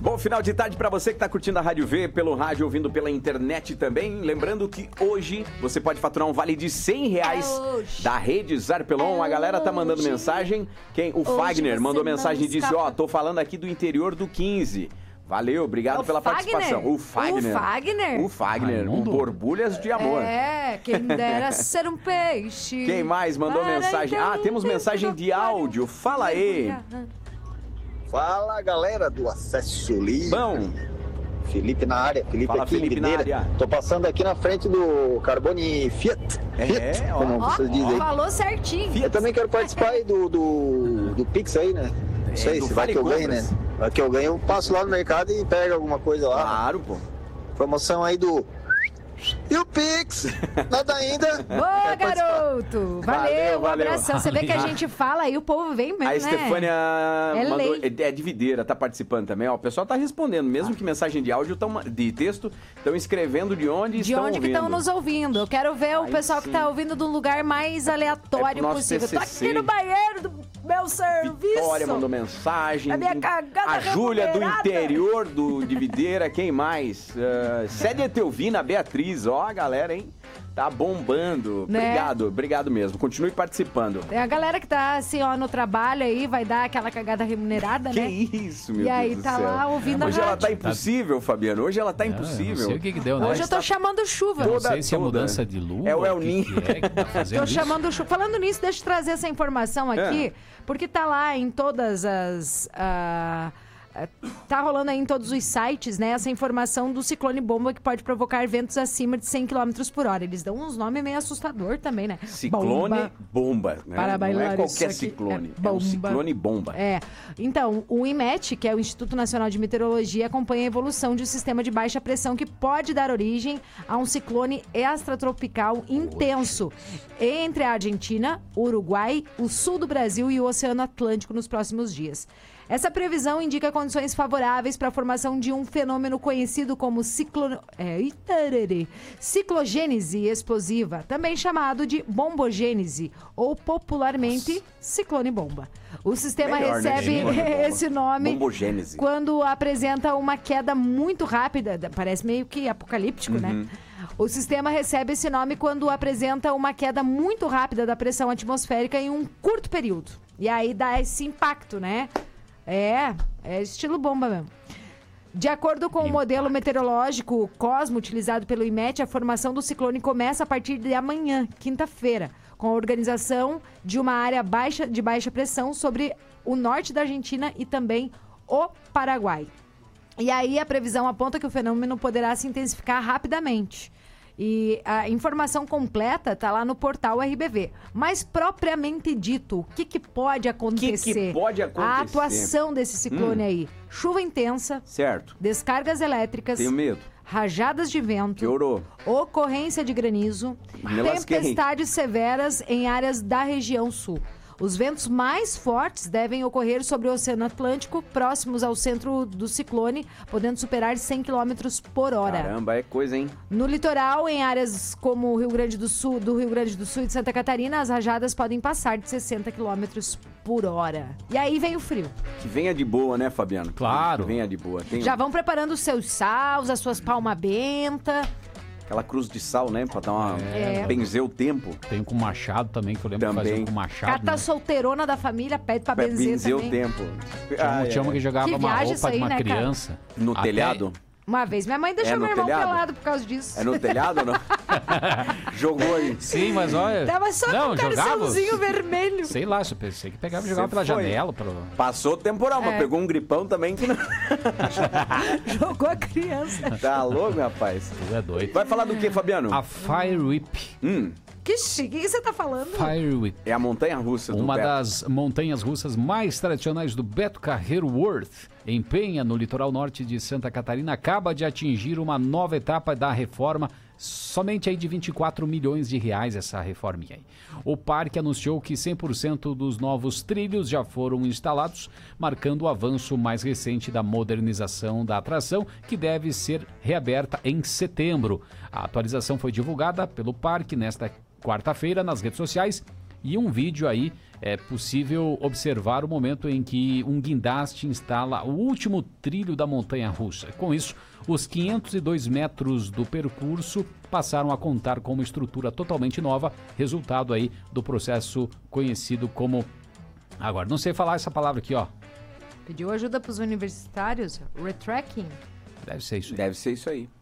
Bom final de tarde pra você que tá curtindo a Rádio V pelo rádio, ouvindo pela internet também. Lembrando que hoje você pode faturar um vale de R$100 da Rede Zarpelon. A galera tá mandando mensagem. O Fagner mandou mensagem e disse, tô falando aqui do interior do 15. Valeu, obrigado pela participação. O Fagner, um borbulhas de amor. Quem dera ser um peixe. Quem mais mandou mensagem? Temos mensagem de áudio. Fala aí. Fala, galera do Acesso Livre. Bom. Felipe na área. Felipe na área. Tô passando aqui na frente do Carbone Fiat. Como vocês dizem. Falou certinho. Eu também quero participar aí do Pix aí, né? Não sei se vai que eu ganho, né? Vai que eu ganho, eu passo lá no mercado e pego alguma coisa lá. Claro, pô. Promoção aí do... E o Pix? Nada ainda. Boa, garoto. Valeu, um abração. Você vê que a gente fala aí, o povo vem mesmo, A Estefânia mandou, lei. de Videira, tá participando também. Ó, o pessoal tá respondendo, mesmo que mensagem de áudio, de texto, estão escrevendo de onde estão ouvindo. De onde que estão nos ouvindo. Eu quero ver o pessoal que tá ouvindo do lugar mais aleatório possível. TCC. Tô aqui no banheiro do meu serviço. Vitória mandou mensagem. A minha cagada A Júlia do interior de Videira, quem mais? Célia Teuvina, Beatriz. Ó, a galera, hein? Tá bombando. Né? Obrigado mesmo. Continue participando. É a galera que tá assim, ó, no trabalho aí, vai dar aquela cagada remunerada, que né? Que isso, meu Deus do céu. E aí do tá céu. lá ouvindo Hoje a ela rádio. tá impossível, Fabiano. Hoje ela tá impossível. Não sei o que deu, né? Hoje eu tô chamando chuva. Não sei se é mudança de lua. É o El Ninho. Que tá fazendo Tô isso. chamando chuva. Falando nisso, deixa eu trazer essa informação aqui, porque tá lá em todas as... tá rolando aí em todos os sites, né, essa informação do ciclone bomba que pode provocar ventos acima de 100 km por hora. Eles dão uns nomes meio assustador também, né? Ciclone bomba, né? Para bailar não é qualquer isso aqui, ciclone, é um bomba. ciclone bomba. Então, o IMET, que é o Instituto Nacional de Meteorologia, acompanha a evolução de um sistema de baixa pressão que pode dar origem a um ciclone extratropical intenso entre a Argentina, o Uruguai, o sul do Brasil e o Oceano Atlântico nos próximos dias. Essa previsão indica condições favoráveis para a formação de um fenômeno conhecido como ciclogênese explosiva, também chamado de bombogênese, ou popularmente ciclone bomba. O sistema Melhor, né? recebe esse nome Bombogênese. quando apresenta uma queda muito rápida, parece meio que apocalíptico, né? O sistema recebe esse nome quando apresenta uma queda muito rápida da pressão atmosférica em um curto período. E aí dá esse impacto, né? É estilo bomba mesmo. De acordo com o modelo meteorológico Cosmo utilizado pelo IMET, a formação do ciclone começa a partir de amanhã, quinta-feira, com a organização de uma área de baixa pressão sobre o norte da Argentina e também o Paraguai. E aí a previsão aponta que o fenômeno poderá se intensificar rapidamente. E a informação completa está lá no portal RBV. Mas, propriamente dito, o que pode acontecer? O que pode acontecer? A atuação desse ciclone aí. Chuva intensa. Certo. Descargas elétricas. Tenho medo. Rajadas de vento. Piorou. Ocorrência de granizo. Tempestades severas em áreas da região sul. Os ventos mais fortes devem ocorrer sobre o Oceano Atlântico, próximos ao centro do ciclone, podendo superar 100 km por hora. Caramba, é coisa, hein? No litoral, em áreas como o Rio Grande do Sul e de Santa Catarina, as rajadas podem passar de 60 km por hora. E aí vem o frio. Que venha de boa, né, Fabiano? Claro. Que venha de boa. Já vão preparando os seus saus, as suas palma benta. Aquela cruz de sal, né? Pra dar uma... benzer o tempo. Tem com machado também, que eu lembro que fazia com machado. Cata solteirona da família, pede pra benzer também. O tempo. Tinha uma que jogava uma roupa de uma criança. No telhado? Uma vez minha mãe deixou meu irmão pelado por causa disso. É no telhado ou não? Jogou aí. Sim, mas olha... Tava só com um carcelzinho vermelho. Sei lá, eu pensei que pegava e jogava pela janela. Passou o temporal, mas pegou um gripão também que não... Jogou a criança. Tá louco, rapaz? Tu é doido. Vai falar do que, Fabiano? A Fire Whip. Que chique, o que você tá falando? Fire Whip. É a montanha-russa do Uma Beto. das montanhas russas mais tradicionais do Beto Carreiro Worth, em Penha, no litoral norte de Santa Catarina, acaba de atingir uma nova etapa da reforma, somente aí de 24 milhões de reais essa reforminha aí. O parque anunciou que 100% dos novos trilhos já foram instalados, marcando o avanço mais recente da modernização da atração, que deve ser reaberta em setembro. A atualização foi divulgada pelo parque nesta quarta-feira nas redes sociais e um vídeo aí é possível observar o momento em que um guindaste instala o último trilho da montanha-russa. Com isso, os 502 metros do percurso passaram a contar com uma estrutura totalmente nova, resultado aí do processo conhecido como... Agora, não sei falar essa palavra aqui, ó. Pediu ajuda para os universitários? Retracking? Deve ser isso aí. Deve ser isso aí.